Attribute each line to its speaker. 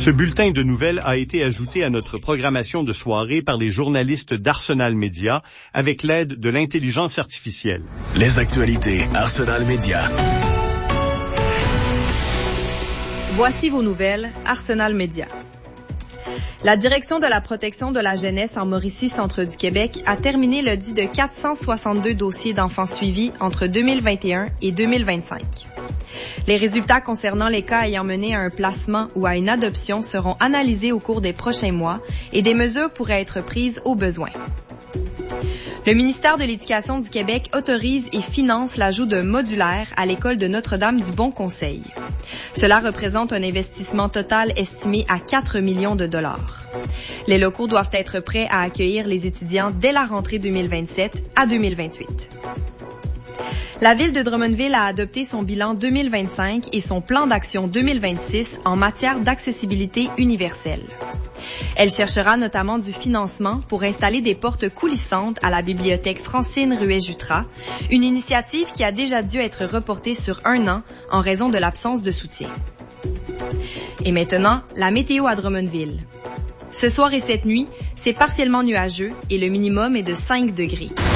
Speaker 1: Ce bulletin de nouvelles a été ajouté à notre programmation de soirée par les journalistes d'Arsenal Média avec l'aide de l'intelligence artificielle.
Speaker 2: Les actualités Arsenal Média.
Speaker 3: Voici vos nouvelles Arsenal Média. La Direction de la protection de la jeunesse en Mauricie-Centre du Québec a terminé l'audit de 462 dossiers d'enfants suivis entre 2021 et 2025. Les résultats concernant les cas ayant mené à un placement ou à une adoption seront analysés au cours des prochains mois et des mesures pourraient être prises au besoin. Le ministère de l'Éducation du Québec autorise et finance l'ajout d'un modulaire à l'école de Notre-Dame-du-Bon-Conseil. Cela représente un investissement total estimé à 4 millions de dollars. Les locaux doivent être prêts à accueillir les étudiants dès la rentrée 2027 à 2028. La ville de Drummondville a adopté son bilan 2025 et son plan d'action 2026 en matière d'accessibilité universelle. Elle cherchera notamment du financement pour installer des portes coulissantes à la bibliothèque Francine Ruet-Jutras, une initiative qui a déjà dû être reportée sur 1 an en raison de l'absence de soutien. Et maintenant, la météo à Drummondville. Ce soir et cette nuit, c'est partiellement nuageux et le minimum est de 5 degrés.